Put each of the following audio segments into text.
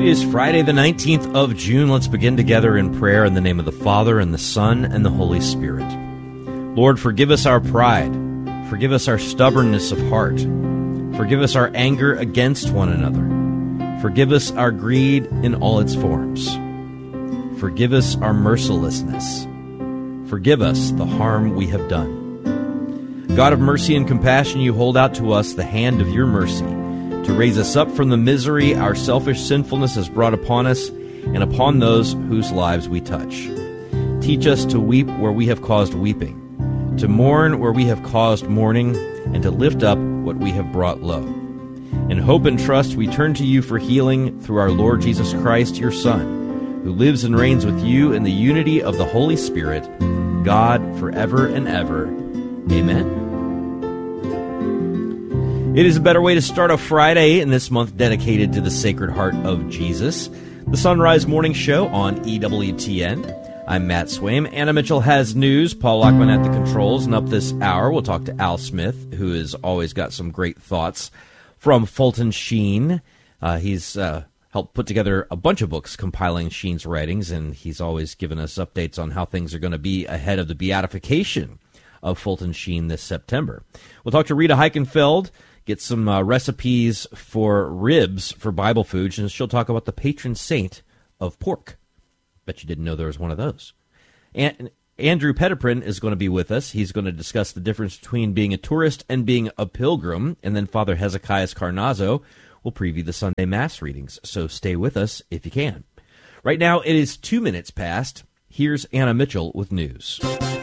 It is Friday the 19th of June. Let's begin together in prayer in the name of the Father, and the Son, and the Holy Spirit. Lord, forgive us our pride. Forgive us our stubbornness of heart. Forgive us our anger against one another. Forgive us our greed in all its forms. Forgive us our mercilessness. Forgive us the harm we have done. God of mercy and compassion, you hold out to us the hand of your mercy to raise us up from the misery our selfish sinfulness has brought upon us and upon those whose lives we touch. Teach us to weep where we have caused weeping, to mourn where we have caused mourning, and to lift up what we have brought low. In hope and trust we turn to you for healing through our Lord Jesus Christ, your Son, who lives and reigns with you in the unity of the Holy Spirit, God, forever and ever. Amen. It is a better way to start a Friday in this month dedicated to the Sacred Heart of Jesus. The Sunrise Morning Show on EWTN. I'm Matt Swaim. Anna Mitchell has news. Paul Lockman at the controls. And up this hour, we'll talk to Al Smith, who has always got some great thoughts from Fulton Sheen. He's helped put together a bunch of books compiling Sheen's writings, and he's always given us updates on how things are going to be ahead of the beatification of Fulton Sheen this September. We'll talk to Rita Heichenfeld, get some recipes for ribs for Bible Foods, and she'll talk about the patron saint of pork. Bet you didn't know there was one of those. And Andrew Petiprin is going to be with us. He's going to discuss the difference between being a tourist and being a pilgrim. And then Father Hezekiah Carnazzo will preview the Sunday Mass readings. So stay with us if you can. Right now, it is 2 minutes past. Here's Anna Mitchell with news.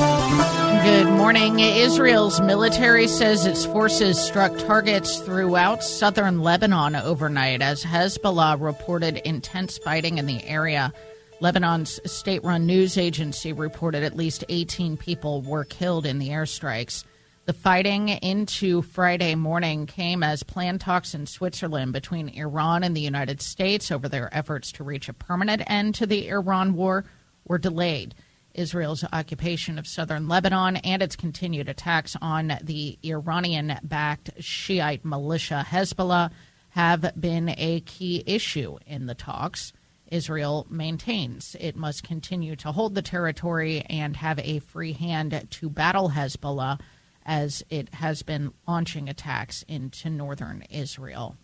Good morning. Israel's military says its forces struck targets throughout southern Lebanon overnight as Hezbollah reported intense fighting in the area. Lebanon's state-run news agency reported at least 18 people were killed in the airstrikes. The fighting into Friday morning came as planned talks in Switzerland between Iran and the United States over their efforts to reach a permanent end to the Iran war were delayed. Israel's occupation of southern Lebanon and its continued attacks on the Iranian-backed Shiite militia Hezbollah have been a key issue in the talks. Israel maintains it must continue to hold the territory and have a free hand to battle Hezbollah as it has been launching attacks into northern Israel.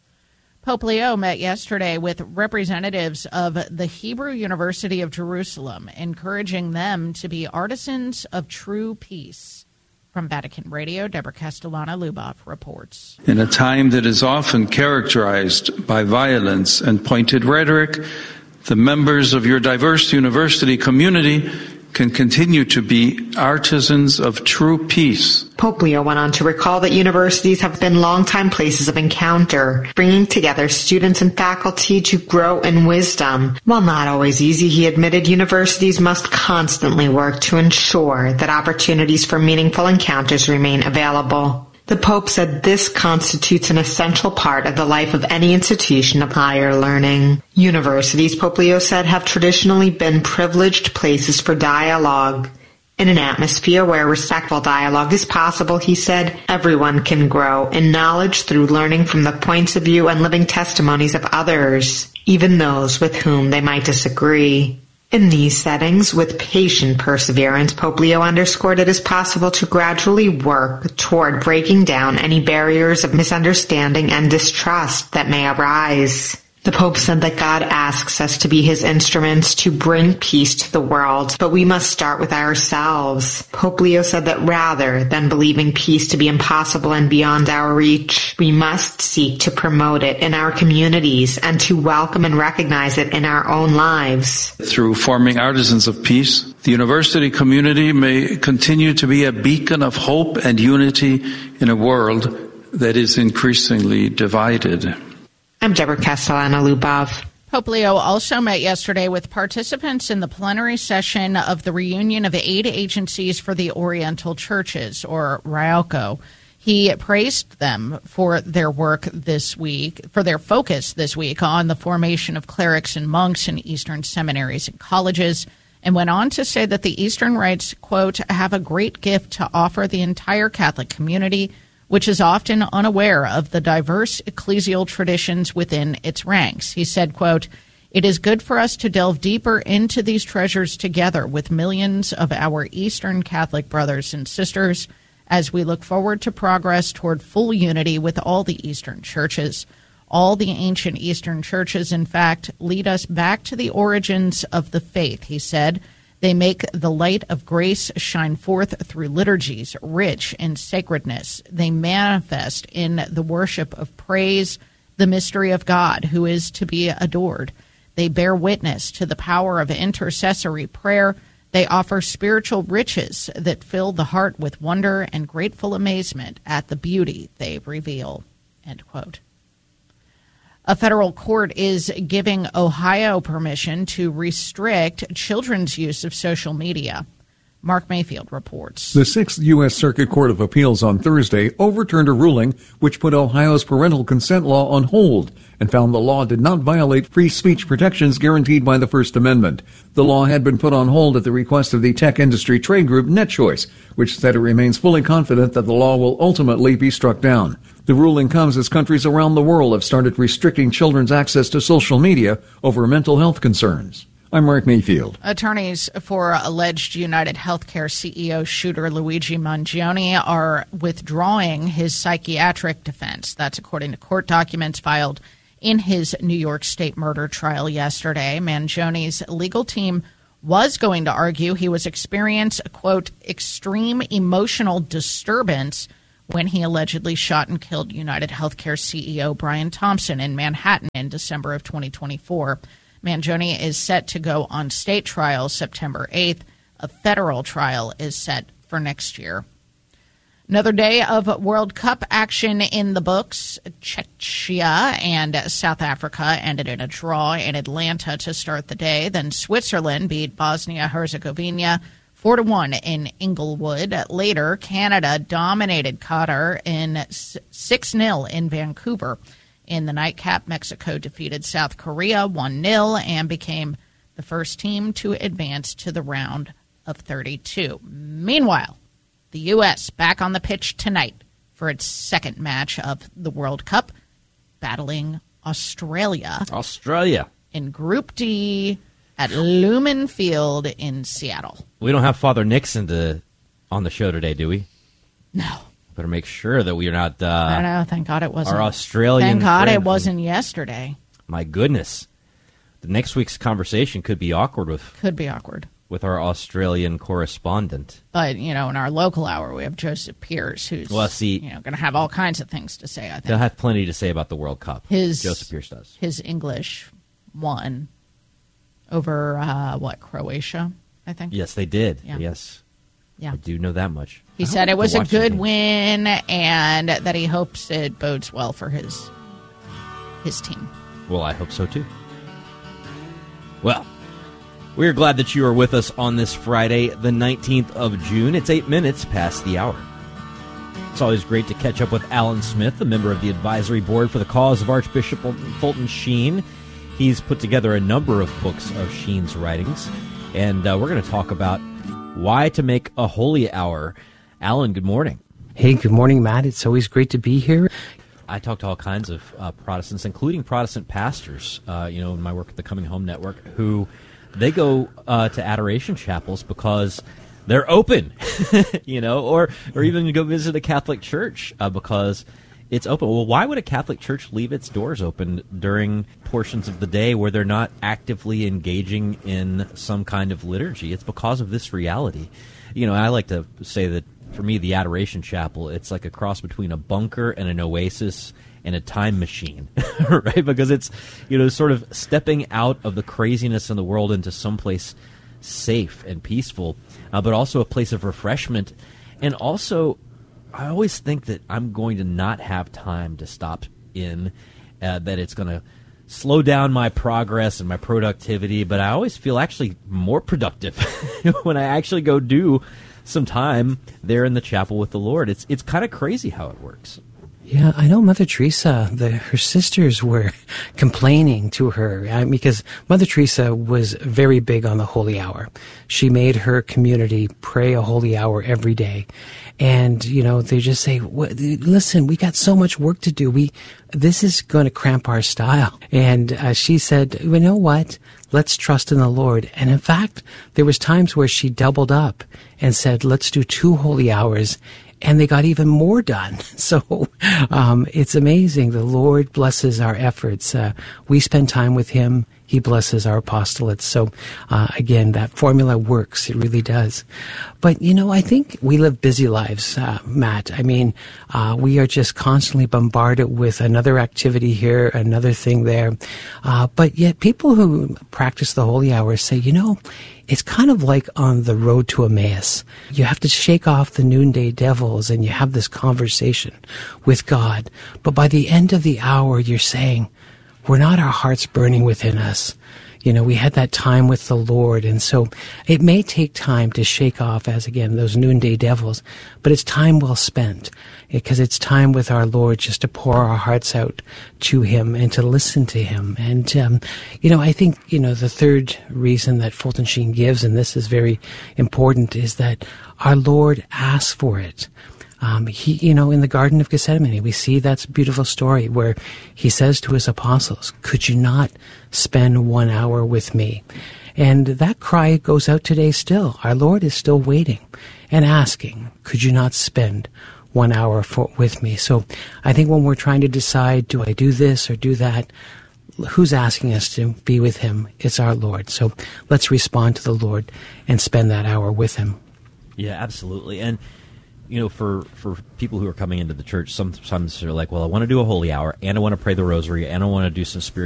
Pope Leo met yesterday with representatives of the Hebrew University of Jerusalem, encouraging them to be artisans of true peace. From Vatican Radio, Deborah Castellana-Lubov reports. In a time that is often characterized by violence and pointed rhetoric, the members of your diverse university community can continue to be artisans of true peace. Pope Leo went on to recall that universities have been longtime places of encounter, bringing together students and faculty to grow in wisdom. While not always easy, he admitted universities must constantly work to ensure that opportunities for meaningful encounters remain available. The Pope said this constitutes an essential part of the life of any institution of higher learning. Universities, Pope Leo said, have traditionally been privileged places for dialogue. In an atmosphere where respectful dialogue is possible, he said, everyone can grow in knowledge through learning from the points of view and living testimonies of others, even those with whom they might disagree. In these settings, with patient perseverance, Pope Leo underscored it is possible to gradually work toward breaking down any barriers of misunderstanding and distrust that may arise. The Pope said that God asks us to be his instruments to bring peace to the world, but we must start with ourselves. Pope Leo said that rather than believing peace to be impossible and beyond our reach, we must seek to promote it in our communities and to welcome and recognize it in our own lives. Through forming artisans of peace, the university community may continue to be a beacon of hope and unity in a world that is increasingly divided. I'm Deborah Castellana-Lubov. Pope Leo also met yesterday with participants in the plenary session of the reunion of aid agencies for the Oriental Churches, or RIALCO. He praised them for their work this week, for their focus this week on the formation of clerics and monks in Eastern seminaries and colleges, and went on to say that the Eastern Rites, quote, have a great gift to offer the entire Catholic community, which is often unaware of the diverse ecclesial traditions within its ranks. He said, quote, "It is good for us to delve deeper into these treasures together with millions of our Eastern Catholic brothers and sisters as we look forward to progress toward full unity with all the Eastern churches. All the ancient Eastern churches, in fact, lead us back to the origins of the faith," he said. "They make the light of grace shine forth through liturgies rich in sacredness. They manifest in the worship of praise the mystery of God who is to be adored. They bear witness to the power of intercessory prayer. They offer spiritual riches that fill the heart with wonder and grateful amazement at the beauty they reveal." End quote. A federal court is giving Ohio permission to restrict children's use of social media. Mark Mayfield reports. The 6th U.S. Circuit Court of Appeals on Thursday overturned a ruling which put Ohio's parental consent law on hold and found the law did not violate free speech protections guaranteed by the First Amendment. The law had been put on hold at the request of the tech industry trade group NetChoice, which said it remains fully confident that the law will ultimately be struck down. The ruling comes as countries around the world have started restricting children's access to social media over mental health concerns. I'm Mark Mayfield. Attorneys for alleged United Healthcare CEO shooter Luigi Mangione are withdrawing his psychiatric defense. That's according to court documents filed in his New York State murder trial yesterday. Mangione's legal team was going to argue he was experiencing a, quote, extreme emotional disturbance when he allegedly shot and killed United Healthcare CEO Brian Thompson in Manhattan in December of 2024. Mangione is set to go on state trial September 8th. A federal trial is set for next year. Another day of World Cup action in the books. Czechia and South Africa ended in a draw in Atlanta to start the day. Then Switzerland beat Bosnia-Herzegovina 4-1 in Inglewood. Later, Canada dominated Qatar in 6-0 in Vancouver. In the nightcap, Mexico defeated South Korea 1-0 and became the first team to advance to the round of 32. Meanwhile, the U.S. back on the pitch tonight for its second match of the World Cup, battling Australia. In Group D at Lumen Field in Seattle. We don't have Father Nixon on the show today, do we? No. Better make sure that we are not. I know. Thank God it wasn't. Our Australian. Thank God friend. it wasn't yesterday. My goodness, the next week's conversation could be awkward with our Australian correspondent. But in our local hour, we have Joseph Pierce, who's going to have all kinds of things to say. I think he'll have plenty to say about the World Cup. Joseph Pierce does. His English won over Croatia, I think. Yes, they did. Yeah. Yes. Yeah. I do know that much. He said it was a good win and that he hopes it bodes well for his team. Well, I hope so, too. Well, we're glad that you are with us on this Friday, the 19th of June. It's 8 minutes past the hour. It's always great to catch up with Alan Smith, a member of the advisory board for the cause of Archbishop Fulton Sheen. He's put together a number of books of Sheen's writings, and we're going to talk about why to make a holy hour. Alan, good morning. Hey, good morning, Matt. It's always great to be here. I talk to all kinds of Protestants, including Protestant pastors, in my work at the Coming Home Network, who they go to adoration chapels because they're open, or even go visit a Catholic church because it's open. Well, why would a Catholic church leave its doors open during portions of the day where they're not actively engaging in some kind of liturgy? It's because of this reality. I like to say that for me, the adoration chapel, it's like a cross between a bunker and an oasis and a time machine, right? Because it's, sort of stepping out of the craziness in the world into someplace safe and peaceful, but also a place of refreshment. And also, I always think that I'm going to not have time to stop in, that it's going to slow down my progress and my productivity, but I always feel actually more productive when I actually go do some time there in the chapel with the Lord. It's kind of crazy how it works. Yeah, I know Mother Teresa, her sisters were complaining to her because Mother Teresa was very big on the holy hour. She made her community pray a holy hour every day. And, they just say, listen, we got so much work to do. This is going to cramp our style. And she said, you know what? Let's trust in the Lord. And in fact, there was times where she doubled up and said, let's do 2 holy hours. And they got even more done. So it's amazing. The Lord blesses our efforts. We spend time with Him. He blesses our apostolates. So again, that formula works. It really does. But, I think we live busy lives, Matt. I mean, we are just constantly bombarded with another activity here, another thing there. But yet people who practice the holy hours say, it's kind of like on the road to Emmaus. You have to shake off the noonday devils and you have this conversation with God. But by the end of the hour, you're saying, we're not our hearts burning within us. We had that time with the Lord. And so it may take time to shake off, as again, those noonday devils, but it's time well spent because it's time with our Lord just to pour our hearts out to Him and to listen to Him. And, I think, the third reason that Fulton Sheen gives, and this is very important, is that our Lord asks for it. He, in the Garden of Gethsemane, we see that's a beautiful story where He says to His apostles, could you not spend 1 hour with me? And that cry goes out today still. Our Lord is still waiting and asking, could you not spend 1 hour with me? So I think when we're trying to decide, do I do this or do that? Who's asking us to be with Him? It's our Lord. So let's respond to the Lord and spend that hour with Him. Yeah, absolutely. And for people who are coming into the church, sometimes they're like, well, I want to do a holy hour, and I want to pray the rosary, and I want to do some spiritual